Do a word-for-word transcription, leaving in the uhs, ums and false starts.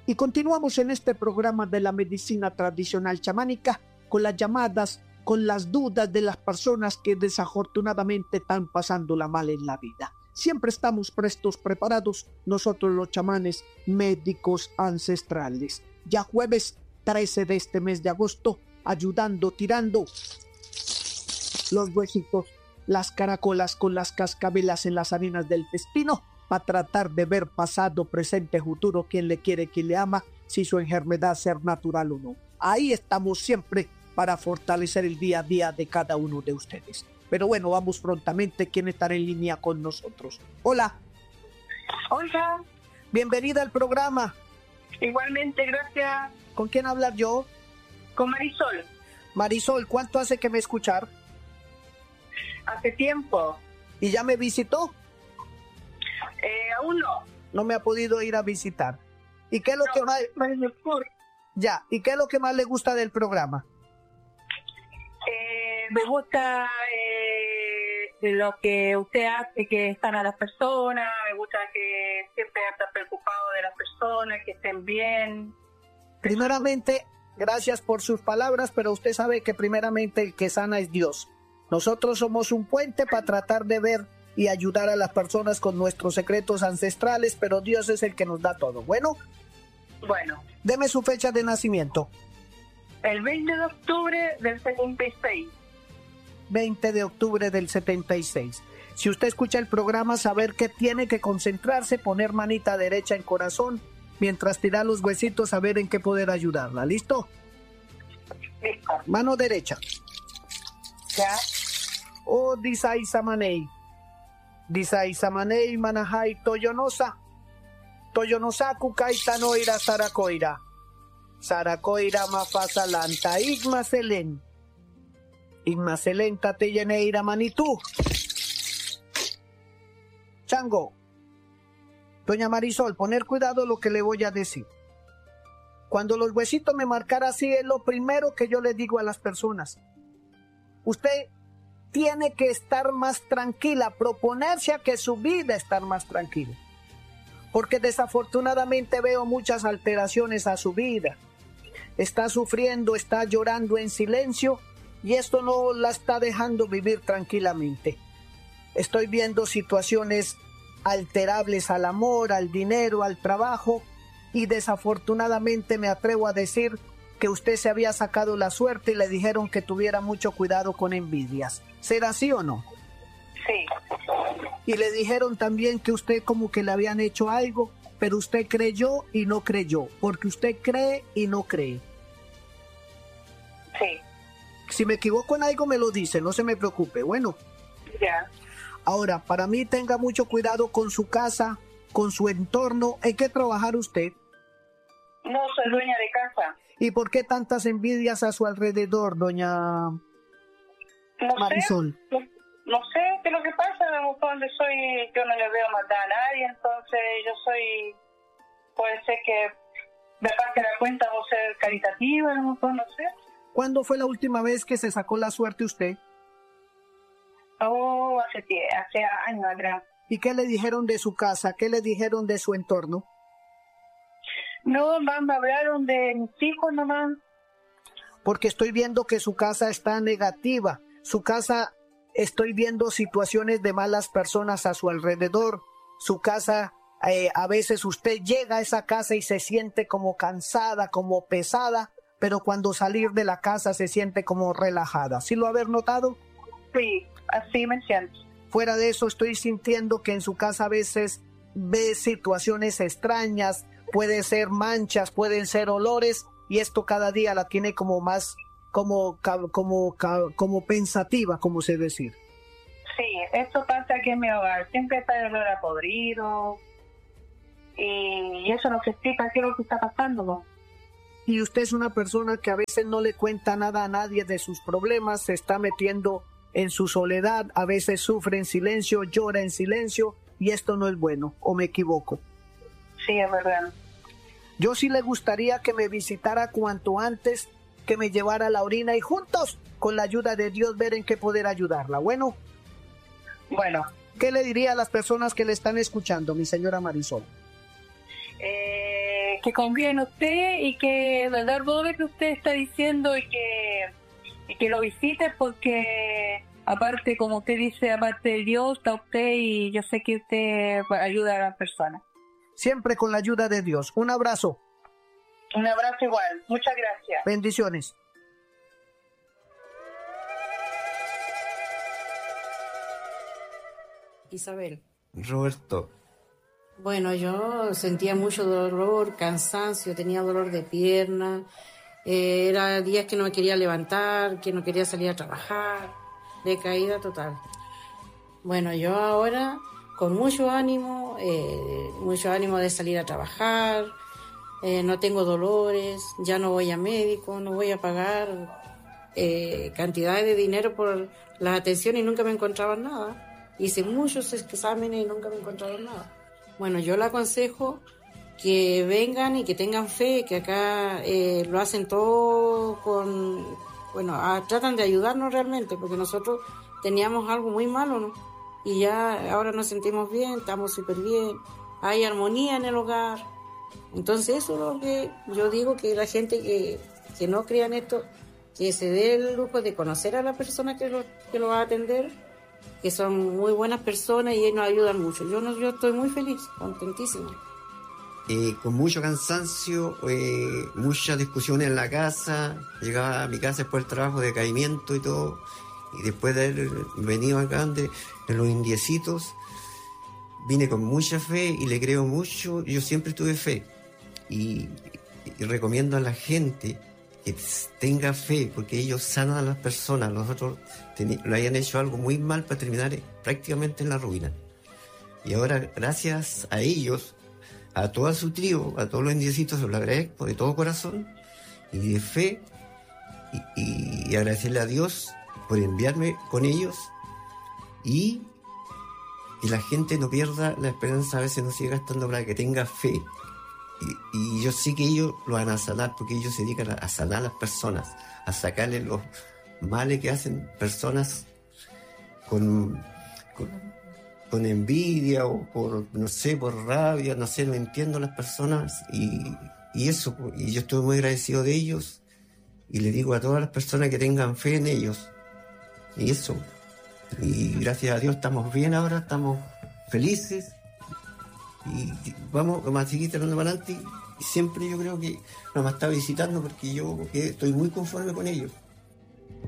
Y continuamos en este programa de la medicina tradicional chamánica con las llamadas, con las dudas de las personas que desafortunadamente están pasándola mal en la vida. Siempre estamos prestos, preparados, nosotros los chamanes médicos ancestrales. Ya jueves trece de este mes de agosto, ayudando, tirando los huesitos, las caracolas con las cascabelas en las harinas del destino, para tratar de ver pasado, presente, futuro, quién le quiere, quién le ama, si su enfermedad ser natural o no. Ahí estamos siempre para fortalecer el día a día de cada uno de ustedes. Pero bueno, vamos prontamente. ¿Quién estará en línea con nosotros? Hola. Hola. Bienvenida al programa. Igualmente, gracias. ¿Con quién hablar yo? Con Marisol. Marisol, ¿cuánto hace que me escuchar? Hace tiempo. ¿Y ya me visitó? Eh, aún no. No me ha podido ir a visitar. ¿Y qué es lo no, que más... Mejor. Ya, ¿y qué es lo que más le gusta del programa? Eh, me gusta eh, lo que usted hace, que están a las personas, me gusta que siempre está preocupado de las personas, que estén bien. Primeramente, gracias por sus palabras, pero usted sabe que primeramente el que sana es Dios. Nosotros somos un puente para tratar de ver y ayudar a las personas con nuestros secretos ancestrales, pero Dios es el que nos da todo. Bueno, bueno. Deme su fecha de nacimiento. El veinte de octubre del setenta y seis. veinte de octubre del setenta y seis. Si usted escucha el programa, saber que tiene que concentrarse, poner manita derecha en corazón, mientras tira los huesitos, saber en qué poder ayudarla. ¿Listo? Listo. Mano derecha. Ya. O disai samanei. Disai samanei manahai toyonosa. Toyonosaku kaitanoira sarakoira. Sarakoira mafasalanta igmaselen. Igmaselenta teyeneira manitú. Chango. Doña Marisol, poner cuidado lo que le voy a decir. Cuando los huesitos me marcaran así, es lo primero que yo le digo a las personas. Usted tiene que estar más tranquila, proponerse a que su vida estar más tranquila. Porque desafortunadamente veo muchas alteraciones a su vida. Está sufriendo, está llorando en silencio y esto no la está dejando vivir tranquilamente. Estoy viendo situaciones alterables al amor, al dinero, al trabajo y desafortunadamente me atrevo a decir que usted se había sacado la suerte y le dijeron que tuviera mucho cuidado con envidias. ¿Será así o no? Sí. Y le dijeron también que usted como que le habían hecho algo, pero usted creyó y no creyó, porque usted cree y no cree. Sí. Si me equivoco en algo me lo dice, no se me preocupe. Bueno. Ya. Ahora, para mí tenga mucho cuidado con su casa, con su entorno. ¿En qué trabajar usted? No, soy dueña de casa. ¿Y por qué tantas envidias a su alrededor, doña no Marisol? Sé, no, no sé qué es lo que pasa, donde soy, yo no le veo maldad a nadie, entonces yo soy, puede ser que me pase la cuenta o ser caritativa, a lo mejor, no sé. ¿Cuándo fue la última vez que se sacó la suerte usted? Oh, hace, hace años atrás. ¿Y qué le dijeron de su casa? ¿Qué le dijeron de su entorno? No, más me hablaron de mis hijos nomás. Porque estoy viendo que su casa está negativa. Su casa, estoy viendo situaciones de malas personas a su alrededor. Su casa, eh, a veces usted llega a esa casa y se siente como cansada, como pesada, pero cuando salir de la casa se siente como relajada. ¿Sí lo haber notado? Sí, así me siento. Fuera de eso, estoy sintiendo que en su casa a veces ve situaciones extrañas, puede ser manchas, pueden ser olores, y esto cada día la tiene como más, como, como, como pensativa, como se decir. Sí, eso pasa aquí en mi hogar, siempre está el olor a podrido, y eso no se explica qué es lo que está pasando, ¿no? Y usted es una persona que a veces no le cuenta nada a nadie de sus problemas, se está metiendo en su soledad, a veces sufre en silencio, llora en silencio, y esto no es bueno, ¿o me equivoco? Sí, es verdad. Yo sí le gustaría que me visitara cuanto antes, que me llevara a la orina y juntos, con la ayuda de Dios, ver en qué poder ayudarla. Bueno. Bueno. ¿Qué le diría a las personas que le están escuchando, mi señora Marisol? Eh, que confía en usted y que de verdad todo lo que usted está diciendo y que, y que lo visite, porque aparte, como usted dice, aparte de Dios está usted y yo sé que usted ayuda a las personas. Siempre con la ayuda de Dios. Un abrazo. Un abrazo igual. Muchas gracias. Bendiciones. Isabel. Roberto. Bueno, yo sentía mucho dolor, cansancio, tenía dolor de pierna, eh, era días que no me quería levantar, que no quería salir a trabajar, decaída total. Bueno, yo ahora con mucho ánimo, eh, mucho ánimo de salir a trabajar, eh, no tengo dolores, ya no voy a médico, no voy a pagar eh, cantidades de dinero por las atenciones y nunca me encontraban nada. Hice muchos exámenes y nunca me encontraron nada. Bueno, yo le aconsejo que vengan y que tengan fe, que acá eh, lo hacen todo con... Bueno, a, tratan de ayudarnos realmente, porque nosotros teníamos algo muy malo, ¿no? Y ya ahora nos sentimos bien, estamos súper bien, hay armonía en el hogar. Entonces eso es lo que yo digo, que la gente que, que no crea en esto, que se dé el lujo de conocer a la persona que lo, que lo va a atender, que son muy buenas personas y ellos nos ayudan mucho. Yo no, yo estoy muy feliz, contentísima. Eh, con mucho cansancio, eh, muchas discusiones en la casa, llegaba a mi casa después del trabajo, decaimiento y todo, y después de haber venido acá de, de los indiecitos, vine con mucha fe y le creo mucho. Yo siempre tuve fe y, y recomiendo a la gente que tenga fe, porque ellos sanan a las personas. Los otros ten, lo hayan hecho algo muy mal para terminar prácticamente en la ruina. Y ahora, gracias a ellos, a toda su tribu, a todos los indiecitos, se lo agradezco de todo corazón y de fe, y, y, y agradecerle a Dios por enviarme con ellos, y que la gente no pierda la esperanza, a veces no siga gastando para que tenga fe. Y, y yo sé que ellos lo van a sanar, porque ellos se dedican a, a sanar a las personas, a sacarle los males que hacen personas con, con, con envidia o por, no sé, por rabia, no sé, no entiendo a las personas, y, y eso, y yo estoy muy agradecido de ellos, y le digo a todas las personas que tengan fe en ellos, y eso, y gracias a Dios estamos bien ahora, estamos felices. Y vamos, vamos a seguir tirando para adelante, y siempre yo creo que nos va a estar visitando, porque yo estoy muy conforme con ellos.